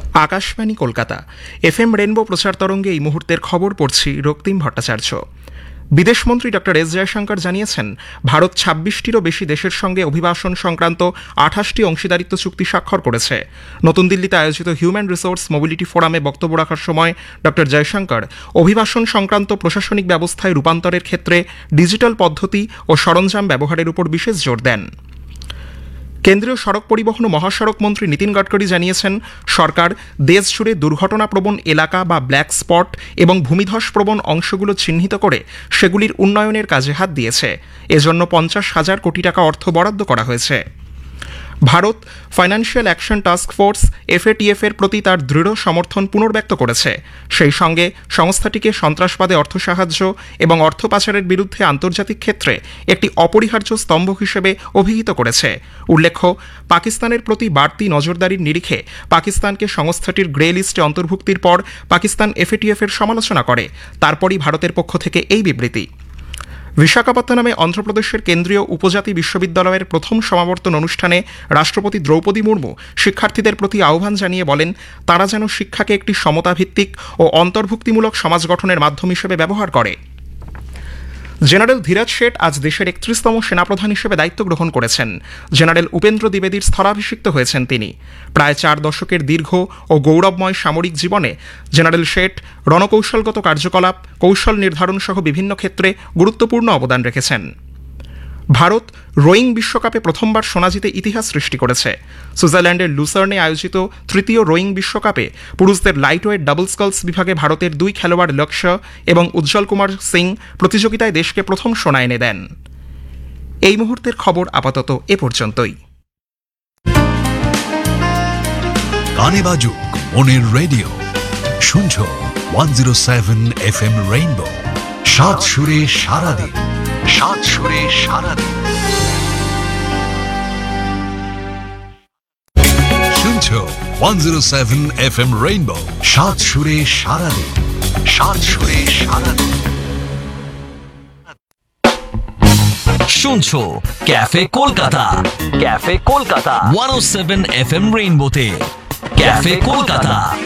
Akashvani Kolkata. FM rainbow প্রচার তরঙ্গে এই মুহূর্তের খবর পড়ছি রক্তিম ভট্টাচার্য। বিদেশমন্ত্রী ডক্টর এস জয়শঙ্কর জানিয়েছেন, ভারত ২৬টিরও বেশি দেশের সঙ্গে অভিবাসন সংক্রান্ত ২৮টি অংশীদারিত্ব চুক্তি স্বাক্ষর করেছে। নতুন দিল্লিতে আয়োজিত হিউম্যান রিসোর্স মোবিলিটি ফোরামে বক্তব্য রাখার সময় ডক্টর জয়শঙ্কর অভিবাসন সংক্রান্ত প্রশাসনিক ব্যবস্থায় রূপান্তরের ক্ষেত্রে ডিজিটাল পদ্ধতি ও সরঞ্জাম ব্যবহারের উপর বিশেষ জোর দেন। কেন্দ্রীয় সড়ক পরিবহন ও মহাসড়ক মন্ত্রী নীতিন গডকরি জানিয়েছেন, সরকার দেশজুড়ে দুর্ঘটনাপ্রবণ এলাকা বা ব্ল্যাক স্পট এবং ভূমিধসপ্রবণ অংশগুলো চিহ্নিত করে সেগুলির উন্নয়নের কাজে হাত দিয়েছে। এজন্য ৫০,০০০ কোটি টাকা অর্থ বরাদ্দ করা হয়েছে। Bharat financial action task force FATF এর প্রতি তার দৃঢ় সমর্থন পুনর্ব্যক্ত করেছে। সেই সঙ্গে সংস্থাটিকে সন্ত্রাসবাদে অর্থ সাহায্য এবং অর্থ পাচারের বিরুদ্ধে আন্তর্জাতিক ক্ষেত্রে একটি অপরিহার্য স্তম্ভ হিসেবে অভিহিত করেছে। উল্লেখ্য, পাকিস্তানের প্রতি বাড়তি নজরদারির নিরিখে পাকিস্তানকে সংস্থাটির গ্রে লিস্টে অন্তর্ভুক্তির পর পাকিস্তান FATF এর সমালোচনা করে। তারপরই ভারতের পক্ষ থেকে এই বিবৃতি। বিশাখাপত্তনমে অন্ধ্রপ্রদেশের কেন্দ্রীয় উপজাতি বিশ্ববিদ্যালয়ের প্রথম সমাবর্তন অনুষ্ঠানে রাষ্ট্রপতি দ্রৌপদী মুর্মু শিক্ষার্থীদের প্রতি আহ্বান জানিয়ে বলেন, তারা যেন শিক্ষাকে একটি সমতাভিত্তিক ও অন্তর্ভুক্তিমূলক সমাজ গঠনের মাধ্যম হিসেবে ব্যবহার করে। জেনারেল ধীরাজ শেঠ আজ দেশের ৩১তম সেনাপ্রধান হিসেবে দায়িত্ব গ্রহণ করেছেন। জেনারেল উপেন্দ্র দ্বিবেদীর স্থলাভিষিক্ত হয়েছেন তিনি। প্রায় ৪ দশকের দীর্ঘ ও গৌরবময় সামরিক জীবনে জেনারেল শেঠ রণকৌশলগত কার্যকলাপ, কৌশল নির্ধারণ সহ বিভিন্ন ক্ষেত্রে গুরুত্বপূর্ণ অবদান রেখেছেন। ভারত রোয়িং বিশ্বকাপে প্রথমবার সোনা জিতে ইতিহাস সৃষ্টি করেছে। সুইজারল্যান্ডের লুসার্নে আয়োজিত তৃতীয় রোয়িং বিশ্বকাপে পুরুষদের লাইটওয়েট ডাবল স্কালস বিভাগে ভারতের ২ খেলোয়াড় লক্ষ্য এবং উজ্জ্বল কুমার সিং প্রতিযোগিতায় দেশকে প্রথম সোনা এনে দেন। এই মুহূর্তের খবর আপাতত এ পর্যন্তই। গানে বাজুক মনের রেডিও, শুনছো 107 FM রেইনবো। সাত সুরে সারাদিন, সাত সুরে সারাদিন। শুনছো 107 FM রেইনবো, সাত সুরে সারাদিন, সাত সুরে সারাদিন। শুনছো cafe Kolkata, cafe Kolkata 107 FM রেইনবোতে। Cafe Kolkata.